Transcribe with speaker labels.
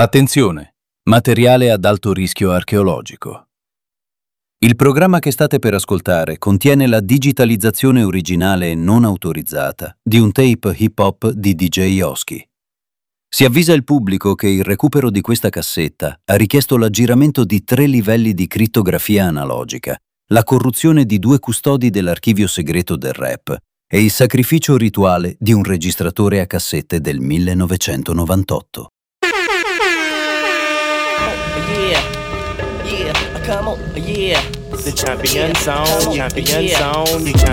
Speaker 1: Attenzione! Materiale ad alto rischio archeologico. Il programma che state per ascoltare contiene la digitalizzazione originale e non autorizzata di un tape hip hop di DJ Oski. Si avvisa il pubblico che il recupero di questa cassetta ha richiesto l'aggiramento di 3 livelli di crittografia analogica, la corruzione di 2 custodi dell'archivio segreto del rap e il sacrificio rituale di un registratore a cassette del 1998.
Speaker 2: Come on, yeah.
Speaker 3: The champion sound, champion sound.